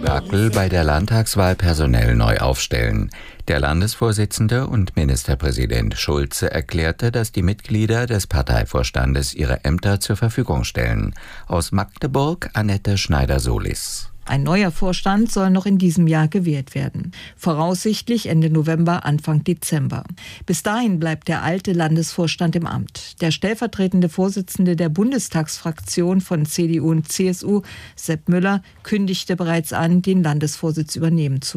Spektakel bei der Landtagswahl personell neu aufstellen. Der Landesvorsitzende und Ministerpräsident Schulze erklärte, dass die Mitglieder des Parteivorstandes ihre Ämter zur Verfügung stellen. Aus Magdeburg Annette Schneider-Solis. Ein neuer Vorstand soll noch in diesem Jahr gewählt werden. Voraussichtlich Ende November, Anfang Dezember. Bis dahin bleibt der alte Landesvorstand im Amt. Der stellvertretende Vorsitzende der Bundestagsfraktion von CDU und CSU, Sepp Müller, kündigte bereits an, den Landesvorsitz übernehmen zu